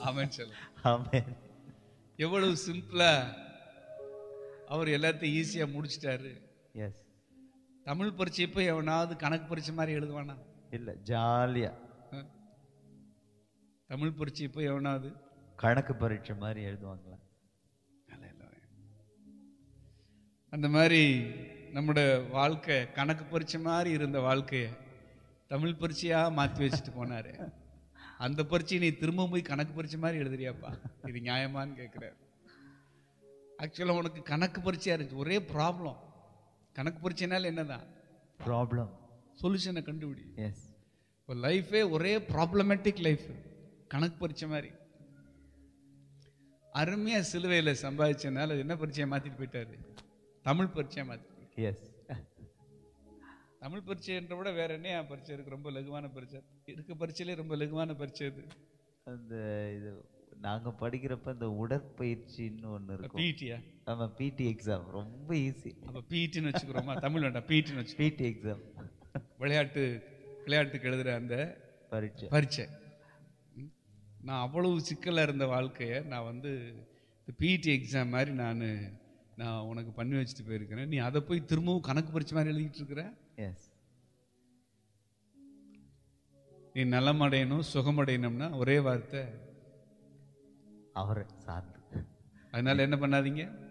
ஆமென் சொல்லு. ஆமென். எவ்வளவு சிம்பிளா அவர் எல்லாத்தையும் ஈஸியா முடிச்சிட்டாரு. எஸ். தமிழ் பரீட்சை போய் எவனாவது கணக்கு பரீட்சை மாதிரி எழுதுவானா? இல்ல, ஜாலியா தமிழ் பரீட்சை போய் எவனாவது கணக்கு பரீட்சை மாதிரி எழுதுவாங்களா? அந்த மாதிரி நம்முடைய வாழ்க்கை கணக்கு பரீட்சை மாதிரி இருந்த வாழ்க்கைய தமிழ் பரீட்சையா மாத்தி வச்சுட்டு போனாரு. அந்த பரீட்சை நீ திரும்ப போய் கணக்கு பரீட்சை மாதிரி எழுதுறியாப்பா, இது நியாயமான்னு கேட்கிறாரு. ஆக்சுவலா உனக்கு கணக்கு பரீட்சையா இருந்துச்சு, ஒரே ப்ராப்ளம். கணக்கு பரீட்சைனால என்னதான் ப்ராப்ளம்? சொல்யூஷனை கண்டுபிடி. எஸ். ஒரு லைஃபே ஒரே ப்ராப்ளமேட்டிக் லைஃப், கணக்கு பரீட்சை மாதிரி. அருமையா சிலுவையில சம்பாதிச்சனால என்ன பரீட்சையை மாத்திட்டு போயிட்டாரு? தமிழ் பரீட்சையை மாத்தி. எஸ். தமிழ் பரீட்சைன்ற விட வேற என்ன பரீட்சை இருக்கு? ரொம்ப லகுவான பரீட்சை இருக்க, பரீட்சையிலே ரொம்ப லகுவான பரீட்சை இது. அந்த இது நாங்க படிக்கிறப்ப இந்த உடற்பயிற்சின்னு ஒண்ணு இருக்கும். பிடியா? ஆமா, பிடி எக்ஸாம் ரொம்ப ஈஸி. அப்ப பிடின்னு வச்சுக்கிறோமா? தமிழ் வேண்டாம், பிடின்னு வச்சு. பிடி எக்ஸாம், விளையாட்டுக்கு எழுதுற அந்த பரீட்சை. நான் அவ்வளவு சிக்கலா இருந்த வாழ்க்கைய நான் வந்து பிடி எக்ஸாம் மாதிரி நான் உனக்கு பண்ணி வச்சுட்டு போயிருக்கிறேன். நீ அதை போய் திரும்பவும் கணக்கு பரீட்சை மாதிரி எழுதிட்டு இருக்கிற. எஸ். நீ நலமடையணும், சுகமடையணும்னா ஒரே வார்த்தை, அவரை சார்ந்து. அதனால என்ன பண்ணாதீங்க,